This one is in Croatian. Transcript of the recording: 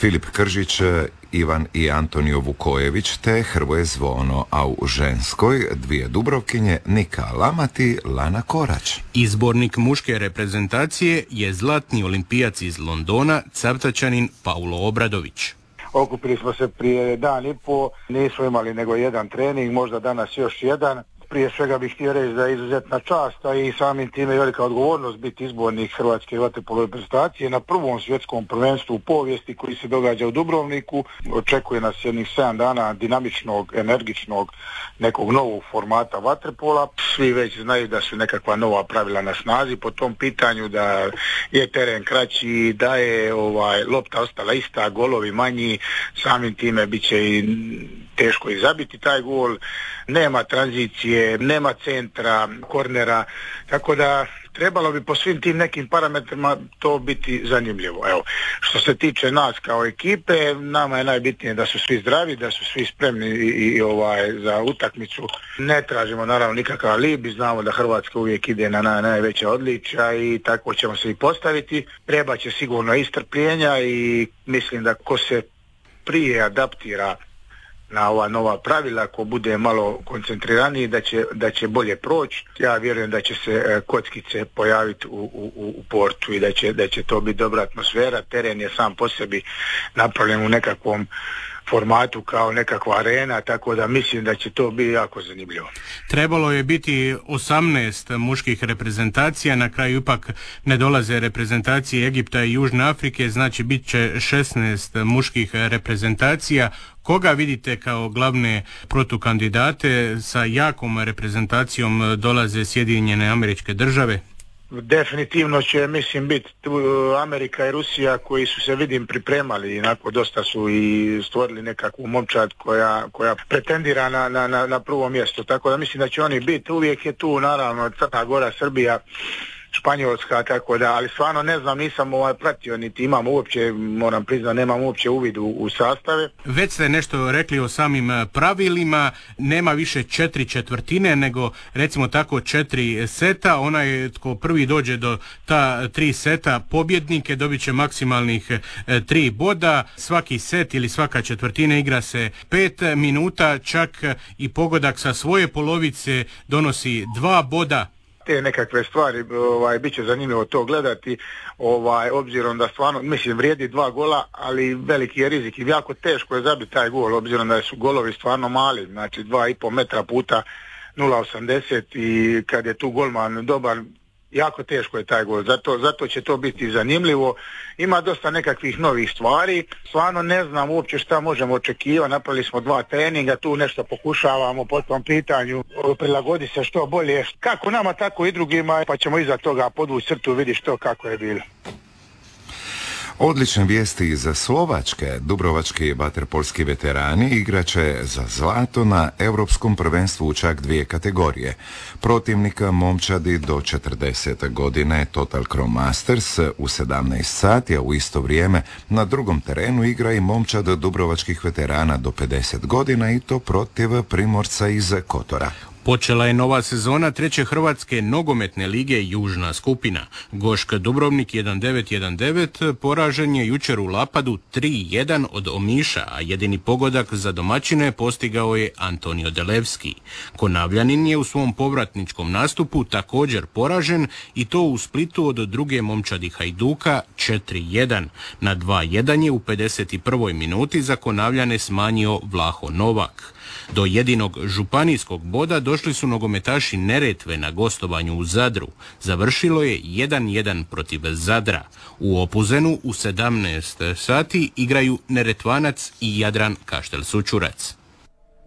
Filip Kržić, Ivan i Antonio Vukojević te Hrvoje Zvono, a u ženskoj dvije Dubrovkinje Nika Lamati, Lana Korać. Izbornik muške reprezentacije je zlatni olimpijac iz Londona, Cavtačanin Paulo Obradović. Okupili smo se prije dan i po, nismo imali nego jedan trening, možda danas još jedan. Prije svega bih htio reći da je izuzetna čast, a i samim time velika odgovornost biti izbornik hrvatske vaterpolo reprezentacije na prvom svjetskom prvenstvu u povijesti koji se događa u Dubrovniku. Očekuje nas jednih 7 dana dinamičnog, energičnog, nekog novog formata vaterpola. Svi već znaju da su nekakva nova pravila na snazi po tom pitanju, da je teren kraći, da je lopta ostala ista, golovi manji, samim time bit će i teško i zabiti taj gol, nema tranzicije, nema centra, kornera, tako da trebalo bi po svim tim nekim parametrima to biti zanimljivo. Evo, što se tiče nas kao ekipe, nama je najbitnije da su svi zdravi, da su svi spremni i za utakmicu. Ne tražimo naravno nikakav alibi, znamo da Hrvatska uvijek ide na najveća odličja i tako ćemo se i postaviti. Treba će sigurno i strpljenja i mislim da ko se prije adaptira na ova nova pravila, ko bude malo koncentriraniji, da će bolje proći. Ja vjerujem da će se kockice pojaviti u portu i da će to biti dobra atmosfera. Teren je sam po sebi napravljen u nekakvom formatu kao nekakva arena, tako da mislim da će to biti jako zanimljivo. Trebalo je biti 18 muških reprezentacija, na kraju ipak ne dolaze reprezentacije Egipta i Južne Afrike, znači bit će 16 muških reprezentacija. Koga vidite kao glavne protukandidate? Sa jakom reprezentacijom dolaze Sjedinjene Američke Države. Definitivno će, mislim, biti Amerika i Rusija koji su se, vidim, pripremali, inako dosta su i stvorili nekakvu momčad koja pretendira na prvo mjesto, tako da mislim da će oni biti. Uvijek je tu naravno Crna Gora, Srbija, Španjolska, tako da, ali stvarno ne znam, nisam pratio, niti imam uopće, moram priznati, nemam uopće uvid u sastave. Već ste nešto rekli o samim pravilima, nema više 4/4, nego recimo tako 4 seta, onaj tko prvi dođe do ta 3 seta pobjednike dobit će maksimalnih 3 boda, svaki set ili svaka četvrtina igra se 5 minuta, čak i pogodak sa svoje polovice donosi 2 boda. Te nekakve stvari, bit će zanimljivo to gledati, obzirom da stvarno, mislim, vrijedi 2 gola, ali veliki je rizik i jako teško je zabiti taj gol, obzirom da su golovi stvarno mali, znači 2,5 metra puta 0,80 i kad je tu golman dobar, jako teško je taj gol, zato će to biti zanimljivo. Ima dosta nekakvih novih stvari, stvarno ne znam uopće šta možemo očekivati, napravili smo 2 treninga, tu nešto pokušavamo po tom pitanju, prilagodi se što bolje, kako nama tako i drugima, pa ćemo iza toga podvući crtu, vidi što kako je bilo. Odlične vijesti iz Slovačke. Dubrovački vaterpolski veterani igraće za zlato na Europskom prvenstvu u čak 2 kategorije. Protivnika momčadi do 40 godine Total Chrome Masters u 17 sati, a u isto vrijeme na drugom terenu igra i momčad dubrovačkih veterana do 50 godina i to protiv Primorca iz Kotora. Počela je nova sezona 3. Hrvatske nogometne lige Južna skupina. Gošk Dubrovnik 1-9 poražen je jučer u Lapadu 3-1 od Omiša, a jedini pogodak za domaćine postigao je Antonio Delevski. Konavljanin je u svom povratničkom nastupu također poražen i to u Splitu od druge momčadi Hajduka 4-1. Na 2-1 je u 51. minuti za Konavljane smanjio Vlaho Novak. Do jedinog županijskog boda došli su nogometaši Neretve na gostovanju u Zadru. Završilo je 1-1 protiv Zadra. U Opuzenu u 17 sati igraju Neretvanac i Jadran Kaštel Sućurac.